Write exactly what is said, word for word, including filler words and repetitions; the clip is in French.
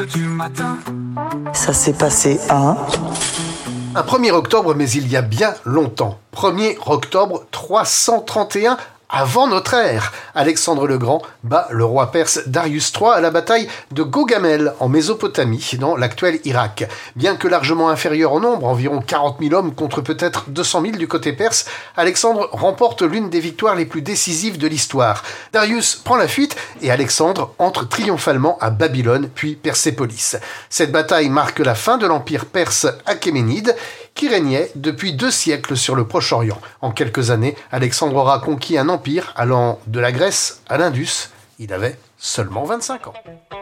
Du matin. Ça s'est passé un... Un premier octobre, mais il y a bien longtemps. premier octobre trois cent trente et un avant notre ère. Alexandre le Grand bat le roi perse Darius trois à la bataille de Gaugamel en Mésopotamie, dans l'actuel Irak. Bien que largement inférieur en nombre, environ quarante mille hommes contre peut-être deux cent mille du côté perse, Alexandre remporte l'une des victoires les plus décisives de l'histoire. Darius prend la fuite et Alexandre entre triomphalement à Babylone, puis Persépolis. Cette bataille marque la fin de l'empire perse achéménide, qui régnait depuis deux siècles sur le Proche-Orient. En quelques années, Alexandre aura conquis un empire allant de la Grèce à l'Indus. Il avait seulement vingt-cinq ans.